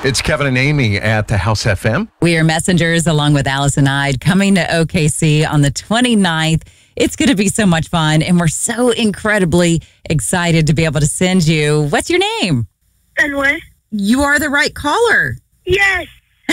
It's Kevin and Amy at the House FM. We are messengers along with Allison Ide coming to OKC on the 29th. It's going to be so much fun, and we're so incredibly excited to be able to send you. What's your name? Fenway. You are the right caller. Yes.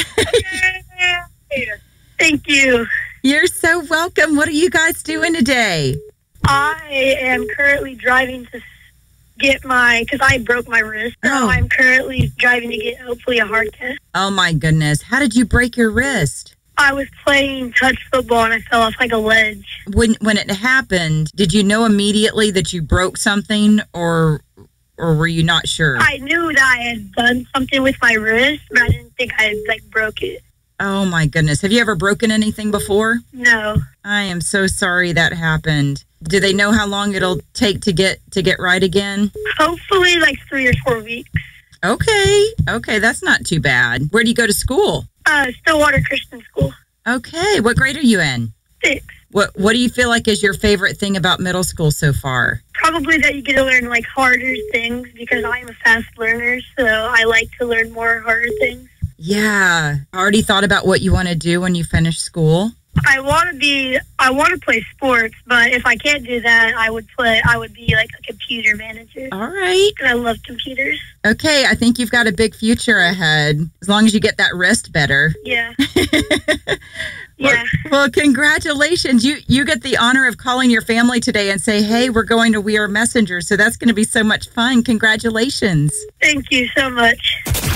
Thank you. You're so welcome. What are you guys doing today? I am currently driving to get because I broke my wrist. So Oh. I'm currently driving to get hopefully a hard test. Oh, my goodness. How did you break your wrist? I was playing touch football and I fell off like a ledge. When it happened, did you know immediately that you broke something, or were you not sure? I knew that I had done something with my wrist, but I didn't think I had broke it. Oh, my goodness. Have you ever broken anything before? No. I am so sorry that happened. Do they know how long it'll take to get right again? Hopefully 3 or 4 weeks. Okay, that's not too bad. Where do you go to school? Stillwater Christian School. Okay, what grade are you in? 6. What do you feel like is your favorite thing about middle school so far? Probably that you get to learn harder things because I'm a fast learner, so I like to learn more harder things. Yeah. Already thought about what you want to do when you finish school? I want to play sports, but if I can't do that, I would be a computer manager. All right. And I love computers. Okay, I think you've got a big future ahead, as long as you get that wrist better. Yeah. Yeah. Well, congratulations. You get the honor of calling your family today and say, hey, we're going to We Are Messengers. So that's going to be so much fun. Congratulations. Thank you so much.